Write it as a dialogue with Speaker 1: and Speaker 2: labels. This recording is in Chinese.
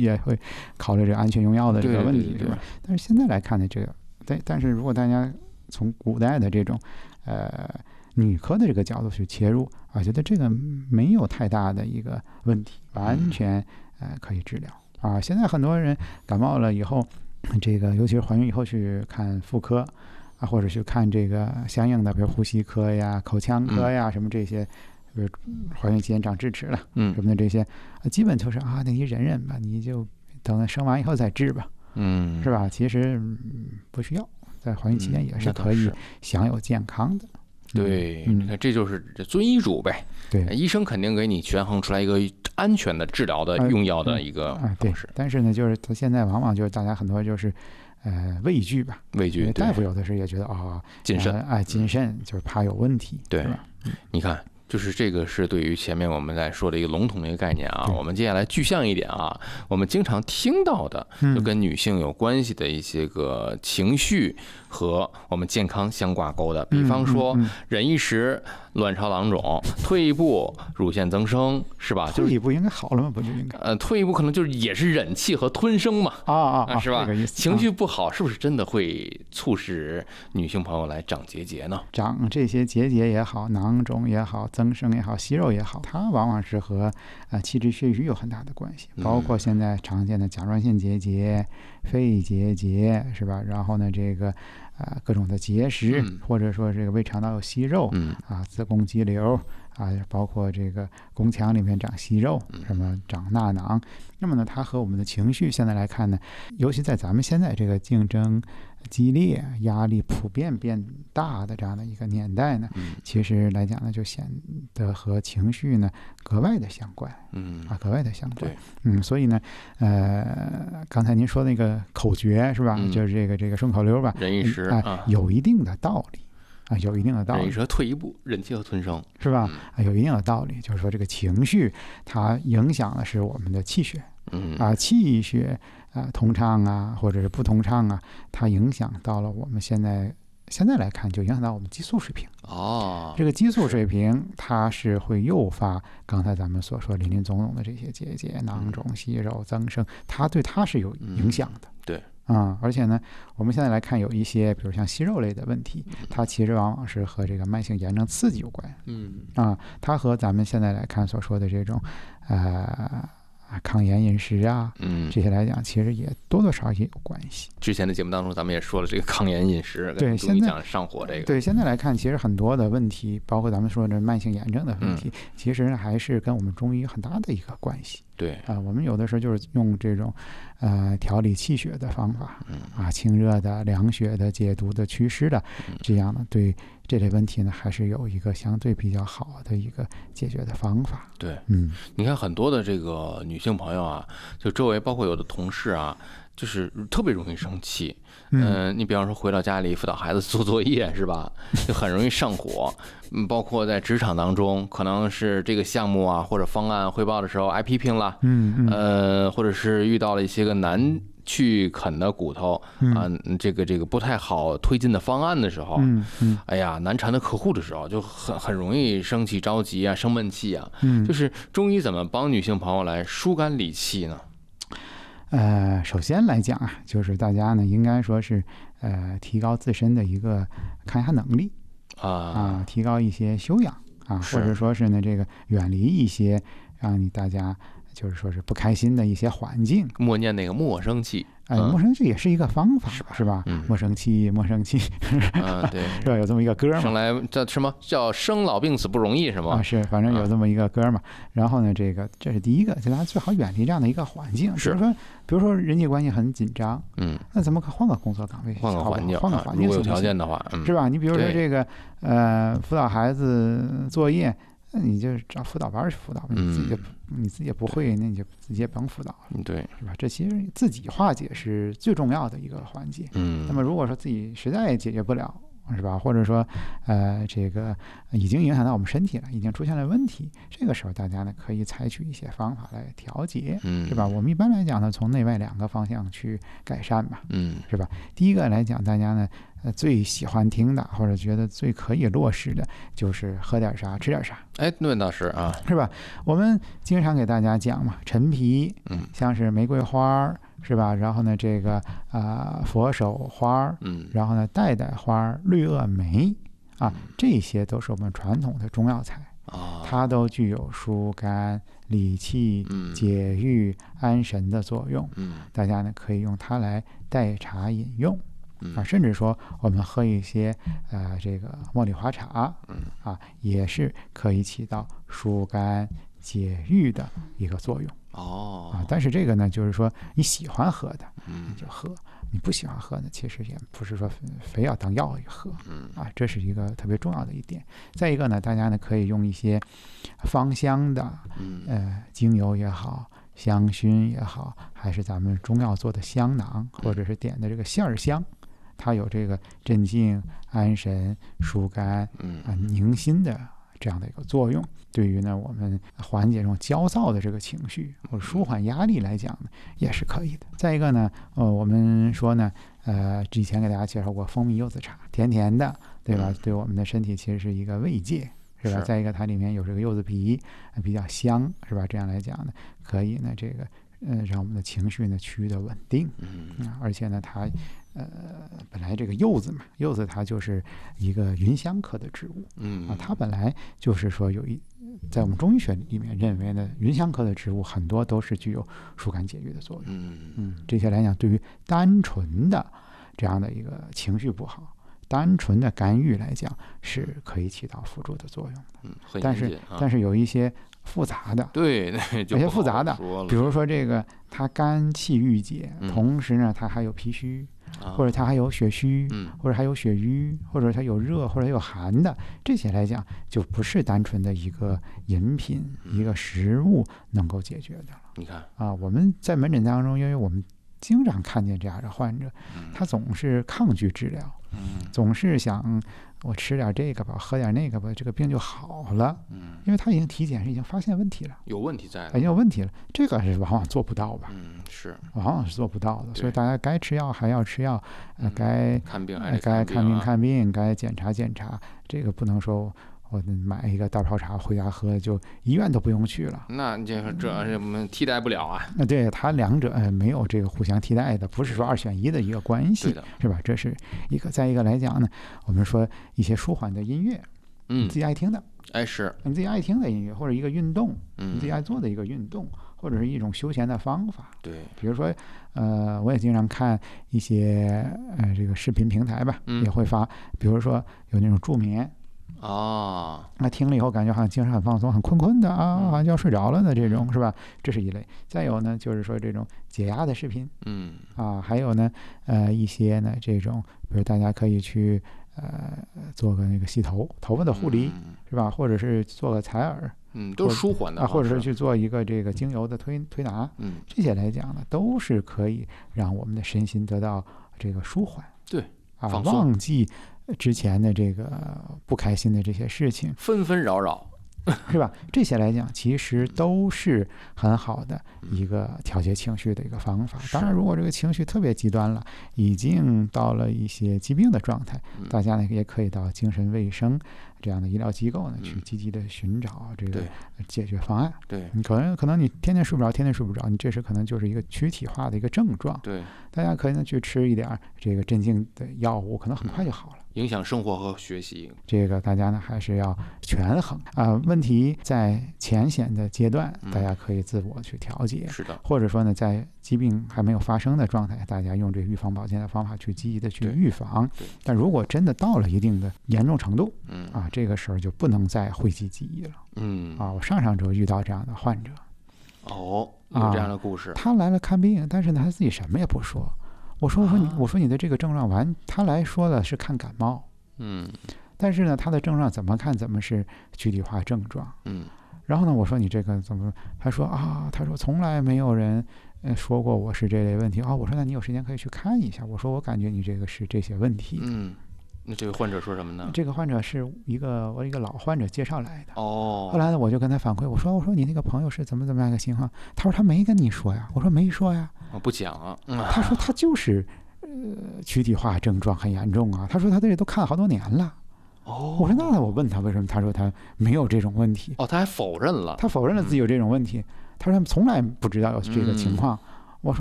Speaker 1: 也会考虑这个安全用药的这个问题，
Speaker 2: 对
Speaker 1: 是吧？但是现在来看呢，这个但是如果大家从古代的这种女科的这个角度去切入，我觉得这个没有太大的一个问题，完全可以治疗啊。现在很多人感冒了以后，这个尤其是怀孕以后去看妇科啊，或者去看这个相应的，比如呼吸科呀、口腔科呀什么这些，比如怀孕期间长智齿了，什么的这些，基本就是那你忍忍吧，你就等生完以后再治吧，是吧？其实不需要，在怀孕期间也是可以享有健康的。
Speaker 2: 对，你看这就是遵医嘱呗。
Speaker 1: 对，
Speaker 2: 医生肯定给你权衡出来一个安全的治疗的用药的一个方式。
Speaker 1: 对，但是呢，就是他现在往往就是大家很多就是畏惧吧，
Speaker 2: 畏惧。
Speaker 1: 大夫有的时候也觉得
Speaker 2: 谨慎，
Speaker 1: 谨慎，就是怕有问题，
Speaker 2: 对
Speaker 1: 吧？
Speaker 2: 你看。就是这个是对于前面我们在说的一个笼统的一个概念啊，我们接下来具象一点啊，我们经常听到的就跟女性有关系的一些个情绪和我们健康相挂钩的，比方说忍一时卵巢囊肿，退一步乳腺增生，是吧？
Speaker 1: 退一步应该好了吗？不就应该？
Speaker 2: 退一步可能就是也是忍气和吞声嘛，是吧？
Speaker 1: 这个意思。
Speaker 2: 情绪不好是不是真的会促使女性朋友来长结节呢？
Speaker 1: 长这些结节也好，囊肿也好，增生也好，息肉也好，它往往是和气滞血瘀有很大的关系，包括现在常见的甲状腺结节、肺结节，是吧？然后呢，这个各种的结石，或者说这个胃肠道有息肉，子宫肌瘤包括这个宫腔里面长息肉，什么长纳囊。那么呢，它和我们的情绪现在来看呢，尤其在咱们现在这个竞争激烈、压力普遍变大的这样的一个年代呢，其实来讲呢，就显得和情绪呢格外的相关，格外的相关。所以呢，刚才您说那个口诀是吧？就是这个顺口溜吧，
Speaker 2: 忍一时
Speaker 1: 有一定的道理。有一定的道理，
Speaker 2: 忍一时退一步，忍气和吞声，
Speaker 1: 是吧？有一定的道理，就是说这个情绪它影响的是我们的气血，气血通畅或者是不通畅它影响到了我们现在来看，就影响到我们激素水平。这个激素水平它是会诱发刚才咱们所说林林总总的这些结节、囊肿、息肉、增生，对它是有影响的。
Speaker 2: 对。
Speaker 1: 而且呢，我们现在来看有一些，比如像息肉类的问题，它其实往往是和这个慢性炎症刺激有关。它和咱们现在来看所说的这种抗炎饮食这些来讲，其实也多多少少也有关系。
Speaker 2: 之前的节目当中，咱们也说了这个抗炎饮食，
Speaker 1: 对，现在
Speaker 2: 讲上火这个。
Speaker 1: 对，现在来看，其实很多的问题，包括咱们说的慢性炎症的问题，其实还是跟我们中医很大的一个关系。
Speaker 2: 对
Speaker 1: 我们有的时候就是用这种调理气血的方法，清热的、凉血的、解毒的、祛湿的，这样呢，对这类问题呢，还是有一个相对比较好的一个解决的方法。
Speaker 2: 对，你看很多的这个女性朋友就周围包括有的同事就是特别容易生气。你比方说回到家里辅导孩子做作业是吧，就很容易上火。包括在职场当中，可能是这个项目或者方案汇报的时候挨批评了，或者是遇到了一些个难去啃的骨头这个不太好推进的方案的时候，哎呀，难缠的客户的时候，就很容易生气、着急生闷气就是中医怎么帮女性朋友来疏肝理气呢？
Speaker 1: 首先来讲就是大家呢应该说是提高自身的一个抗压能力提高一些修养或者说是呢这个远离一些让大家就是说是不开心的一些环境，
Speaker 2: 默念那个莫生气。
Speaker 1: 莫生气也是一个方法，是吧？莫生气，莫生气。
Speaker 2: 对，
Speaker 1: 是吧？有这么一个歌嘛？
Speaker 2: 生来叫什么叫生老病死不容易，是吗？
Speaker 1: 是，反正有这么一个歌嘛。然后呢，这是第一个，就大家最好远离这样的一个环境。比如说人际关系很紧张，那咱们换个工作岗位，
Speaker 2: 换个环境，
Speaker 1: 换个环境，
Speaker 2: 如果有条件的话，
Speaker 1: 是吧？你比如说这个辅导孩子作业。那你就找辅导班去辅导，你自己也不会，那你就自己也甭辅导了，
Speaker 2: 对，
Speaker 1: 是吧？这其实自己化解是最重要的一个环节。那么如果说自己实在解决不了， 是吧？或者说这个已经影响到我们身体了，已经出现了问题，这个时候大家呢可以采取一些方法来调节，是吧？我们一般来讲呢，从内外两个方向去改善吧，是吧？第一个来讲，大家呢最喜欢听的或者觉得最可以落实的就是喝点啥吃点啥。
Speaker 2: 哎，那倒是啊，
Speaker 1: 是吧？我们经常给大家讲嘛，陈皮，像是玫瑰花，是吧？然后呢，这个佛手花，然后呢，代代花、绿萼梅啊，这些都是我们传统的中药材，它都具有疏肝、理气、解郁、安神的作用。大家呢可以用它来代茶饮用。甚至说我们喝一些这个茉莉花茶，也是可以起到疏肝解郁的一个作用。但是这个呢，就是说你喜欢喝的，你就喝；你不喜欢喝呢，其实也不是说非要当药喝，这是一个特别重要的一点。再一个呢，大家呢可以用一些芳香的，精油也好，香薰也好，还是咱们中药做的香囊，或者是点的这个线香。它有这个镇静、安神、疏肝、宁心的这样的一个作用，对于呢我们缓解这种焦躁的这个情绪或者舒缓压力来讲呢，也是可以的。再一个呢，我们说呢，之前给大家介绍过蜂蜜柚子茶，甜甜的，对吧？对我们的身体其实是一个慰藉，是吧？再一个，它里面有这个柚子皮，比较香，是吧？这样来讲呢，可以呢这个让我们的情绪呢趋于的稳定，而且呢它本来这个柚子嘛，柚子它就是一个芸香科的植物，它本来就是说在我们中医学里面认为呢，芸香科的植物很多都是具有疏肝解郁的作用，这些来讲对于单纯的这样的一个情绪不好、单纯的肝郁来讲是可以起到辅助的作用的，但是有一些复杂的，
Speaker 2: 对，有
Speaker 1: 些复杂的，比如说这个它肝气郁结，同时呢它还有脾虚，或者它还有血虚，或者还有血瘀，或者它有热，或者有寒的，这些来讲就不是单纯的一个饮品、一个食物能够解决的了。
Speaker 2: 你看
Speaker 1: 我们在门诊当中，因为我们经常看见这样的患者，他总是抗拒治疗，总是想我吃点这个吧，喝点那个吧，这个病就好了。因为他已经体检是已经发现问题了，
Speaker 2: 有问题在，
Speaker 1: 已经有问题了，这个是往往做不到吧？
Speaker 2: 是，
Speaker 1: 往往是做不到的。所以大家该吃药还要吃药，该
Speaker 2: 看病还是
Speaker 1: 看病，该检查检查，这个不能说我买一个大泡茶回家喝，就医院都不用去了。
Speaker 2: 那这我们替代不了啊。
Speaker 1: 对，它两者没有这个互相替代的，不是说2选1的一个关系，是吧？这是一个。再一个来讲呢，我们说一些舒缓的音乐，你自己爱听的，
Speaker 2: 是
Speaker 1: 你自己爱听的音乐，或者一个运动，你自己爱做的一个运动，或者是一种休闲的方法。
Speaker 2: 对，
Speaker 1: 比如说我也经常看一些这个视频平台吧，也会发，比如说有那种助眠。那听了以后感觉好像精神很放松，很困的好像就要睡着了的这种，是吧？这是一类。再有呢，就是说这种解压的视频，还有呢，一些呢这种，比如大家可以去做个那个洗头发的护理，是吧？或者是做个采耳，
Speaker 2: 都是舒缓的，
Speaker 1: 或者是去做一个这个精油的推拿，这些来讲呢，都是可以让我们的身心得到这个舒缓，
Speaker 2: 对，
Speaker 1: 忘记之前的这个不开心的这些事情，
Speaker 2: 纷纷扰扰，
Speaker 1: 是吧？这些来讲其实都是很好的一个调节情绪的一个方法。当然如果这个情绪特别极端了，已经到了一些疾病的状态，大家呢也可以到精神卫生这样的医疗机构呢去积极的寻找这个解决方案。
Speaker 2: 对，
Speaker 1: 你可能你天天睡不着，你这时可能就是一个躯体化的一个症状。
Speaker 2: 对，
Speaker 1: 大家可能去吃一点这个镇静的药物，可能很快就好了。
Speaker 2: 影响生活和学习，
Speaker 1: 这个大家呢还是要权衡问题在浅显的阶段，大家可以自我去调节，
Speaker 2: 是的，
Speaker 1: 或者说呢，在疾病还没有发生的状态，大家用这个预防保健的方法去积极的去预防。但如果真的到了一定的严重程度，这个时候就不能再讳疾忌医了。我上周遇到这样的患者，
Speaker 2: 有这样的故事，
Speaker 1: 他来了看病，但是呢他自己什么也不说。我说你的这个症状他来说的是看感冒，但是呢他的症状怎么看怎么是躯体化症状，然后呢我说你这个怎么，他说从来没有人说过我是这类问题。我说那你有时间可以去看一下，我说我感觉你这个是这些问题，
Speaker 2: 那这个患者说什么呢？
Speaker 1: 这个患者是我一个老患者介绍来的。
Speaker 2: 哦。
Speaker 1: 后来呢，我就跟他反馈，我说你那个朋友是怎么样一个情况？他说他没跟你说呀。我说没说呀。
Speaker 2: 不讲啊。
Speaker 1: 他说他就是躯体化症状很严重啊。他说他这个都看了好多年了。我说那我问他为什么？他说他没有这种问题。
Speaker 2: 他还否认了。
Speaker 1: 他否认了自己有这种问题。他说他们从来不知道有这个情况。